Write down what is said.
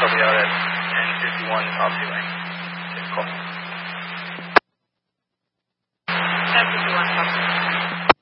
I'll be out at 10:51 Coffee Lane. Call. 10:51 Coffee Lane.